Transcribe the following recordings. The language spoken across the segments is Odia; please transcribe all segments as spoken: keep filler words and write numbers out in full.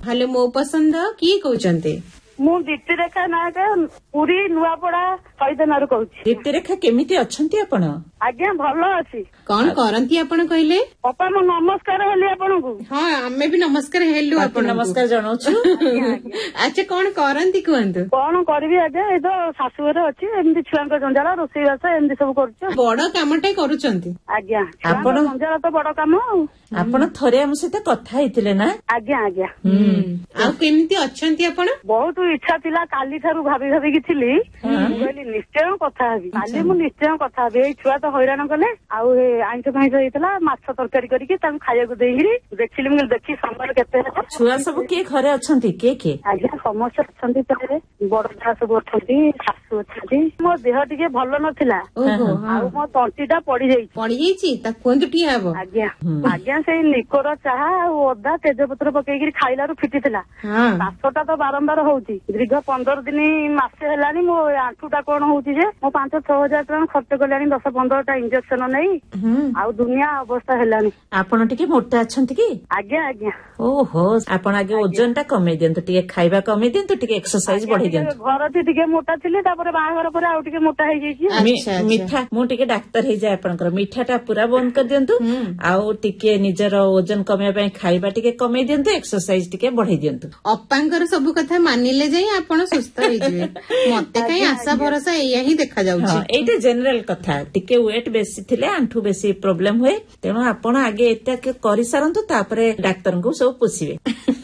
हेलो मो पसंद किए कहते ମୁଁ ଦୀପ୍ତିରେଖା ନାୟକ ପୁରୀ ନୂଆପଡା ଶହୀଦନାରୁ କହୁଛି। ଦୀପ୍ତିରେଖା କେମିତି ଅଛନ୍ତି ଆପଣ? ଆଜ୍ଞା ଭଲ ଅଛି। କଣ କରନ୍ତି ଆପଣ କହିଲେ? ଅପା ମୁଁ ନମସ୍କାର ହେଲି ଆପଣଙ୍କୁ। ହଁ ଆମେ ବି ନମସ୍କାର ହେଲୁ ଆପଣ ନମସ୍କାର ଜଣାଉଛୁ। ଆଚ୍ଛା କଣ କରନ୍ତି କୁହନ୍ତୁ? କଣ କରିବି ଆଜ୍ଞା ଏଇ ତ ଶାଶୁଘରେ ଅଛି ଏମିତି ଛୁଆଙ୍କ ଜଞ୍ଜାଳ ରୋଷେଇବାସ ଏମିତି ସବୁ କରୁଛୁ। ବଡ କାମଟେ କରୁଛନ୍ତି। ଆଜ୍ଞା ଛୁଆଙ୍କ ଜଞ୍ଜାଳ ତ ବଡ କାମ ଆଉ। ଆପଣ ଥରେ ଆମ ସହିତ କଥା ହେଇଥିଲେ ନା? ଆଜ୍ଞା ଆଜ୍ଞା। ଆଉ କେମିତି ଅଛନ୍ତି ଆପଣ? ବହୁତ ଇଚ୍ଛା ଥିଲା କାଲି ଠାରୁ ଭାବି ଭାବିକି ଥିଲି ମୁଁ କହିଲି ନିଶ୍ଚୟ କଥା ହେବି କାଲି ମୁଁ ନିଶ୍ଚୟ କଥା ହେବି। ଏଇ ଛୁଆ ତ ହଇରାଣ କଲେ ଆଉ ଆଇଁଷ ଫାଇଁଷ ହେଇଥିଲା ମାଛ ତରକାରୀ କରିକି ତାଙ୍କୁ ଖାଇବାକୁ ଦେଇକିରି ଦେଖିଲି ମୁଁ ଦେଖି ସମୟ କେତେ ହେଲା। ଛୁଆ ସବୁ କିଏ ଘରେ ଅଛନ୍ତି କିଏ କିଏ? ଆଜ୍ଞା ସମସ୍ତେ ଅଛନ୍ତି ଘରେ ବଡ ଛୁଆ ସବୁ ଅଛନ୍ତି ଶାଶୁ ଅଛନ୍ତି। ମୋ ଦେହ ଟିକେ ଭଲ ନଥିଲା ଆଉ ମୋ ତଣ୍ଟି ଟା ପଡିଯାଇଛି ପଡିଯାଇଛି ତା କୁହନ୍ତୁ ଟିକେ ହବ। ଆଜ୍ଞା ଆଜ୍ଞା ସେଇ ନିକୋର ଚାହା ଆଉ ଅଦା ତେଜପତ୍ର ପକେଇକିରି ଖାଇଲାରୁ ଫିଟିଥିଲା। କାଶଟା ତ ବାରମ୍ବାର ହଉଛି ଦୀର୍ଘ ପନ୍ଦର ଦିନ ମାସେ ହେଲାଣି ମୋ ଆଣ୍ଠୁ ଟା କଣ ହଉଛି ଯେ ମୁଁ ପାଞ୍ଚ ଛଅ ହଜାର ଟଙ୍କା ଖର୍ଚ୍ଚ କଲାଣି ଦଶ ପନ୍ଦରଟା ଇଞ୍ଜେକ୍ସନ ନେଇ ଆଉ ଦୁନିଆ ଅବସ୍ଥା ହେଲାଣି। ଆପଣ ଟିକେ ମୋଟା ଅଛନ୍ତି କି? ଆଜ୍ଞା ଆଜ୍ଞା। ଓହୋ ଆପଣ ଆଗେ ଓଜନ ଟା କମେଇ ଦିଅନ୍ତୁ ଟିକେ ଖାଇବା କମେଇ ଦିଅନ୍ତୁ ଟିକେ ଏକ୍ସରସାଇଜ ବଢେଇ ଦିଅନ୍ତୁ। ଘରଟି ଟିକେ ମୋଟା ଥିଲେ ତାପରେ ବାହାଘର ପରେ ଆଉ ଟିକେ ମୋଟା ହେଇଯାଇଛି। ମିଠା ମୁଁ ଟିକେ ଡାକ୍ତର ହେଇଯାଏ ଆପଣଙ୍କର ମିଠା ଟା ପୁରା ବନ୍ଦ କରିଦିଅନ୍ତୁ ଆଉ ଟିକେ ନିଜର ଓଜନ କମେଇବା ପାଇଁ ଖାଇବା ଟିକେ କମେଇ ଦିଅନ୍ତୁ ଏକ୍ସରସାଇଜ ଟିକେ ବଢେଇ ଦିଅନ୍ତୁ। ଅପାଙ୍କର ସବୁ କଥା ମାନିଲେ ଯାଇ ଆପଣ ସୁସ୍ଥ ହେଇଯିବେ। ମତେ କାହିଁ ଆଶା ଭରସା ଏଇଆ ହିଁ ଦେଖାଯାଉଛି। ଏଇଟା ଜେନେରାଲ କଥା ଟିକେ ୱେଟ୍ ବେଶୀ ଥିଲେ ଆଣ୍ଠୁ ବେଶୀ ପ୍ରୋବ୍ଲେମ ହୁଏ ତେଣୁ ଆପଣ ଆଗେ ଏଟା କରିସାରନ୍ତୁ ତାପରେ ଡାକ୍ତରଙ୍କୁ ସବୁ ପୋଷିବେ।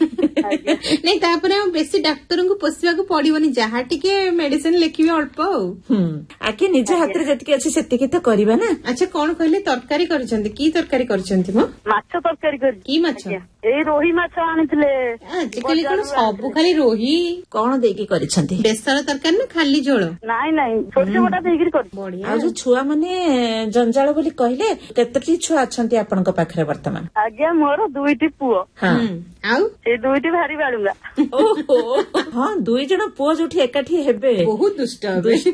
ନାଇଁ ତାପରେ ଆଉ ବେଶୀ ଡାକ୍ତରଙ୍କୁ ପୋଷିବାକୁ ପଡିବନି ଯାହା ଟିକେ ମେଡିସିନ ଲେଖିବେ ଅଳ୍ପ ଆଉ ଆଗେ ନିଜ ହାତରେ ଯେତିକି ଅଛି ସେତିକି ତ କରିବା ନା। ଆଚ୍ଛା କଣ କହିଲେ ତରକାରୀ କରିଛନ୍ତି କି ତରକାରୀ କରିଛନ୍ତି ମ? ମାଛ ତରକାରୀ କରି କି ମାଛ? ଏଇ ରୋହି ମାଛ ଆଣିଥିଲେ। ଆଜିକାଲି କଣ ସବୁ ଖାଲି ରୋହି କଣ ଦେଇକି କରିଛନ୍ତି? ବେସର ତରକାରୀ ନା ଖାଲି ଝୋଳ? ନାଇଁ ନାଇଁ ସୋରିଷ ବଟା ଦେଇକିରି କରି। ଆଉ ଯୋଉ ଛୁଆ ମାନେ ଜଞ୍ଜାଳ ବୋଲି କହିଲେ କେତୋଟି ଛୁଆ ଅଛନ୍ତି ଆପଣଙ୍କ ପାଖରେ ବର୍ତ୍ତମାନ? ଆଜ୍ଞା ମୋର ଦୁଇଟି ପୁଅ। ଆଉ ସେ ଦୁଇଟି ଭାରି ବାଳୁଙ୍ଗା। ଓହୋ ହଁ ଦୁଇ ଜଣ ପୁଅ ଯୋଉଠି ଏକାଠି ହେବେ ବହୁତ ଦୁଷ୍ଟ ହେବେ।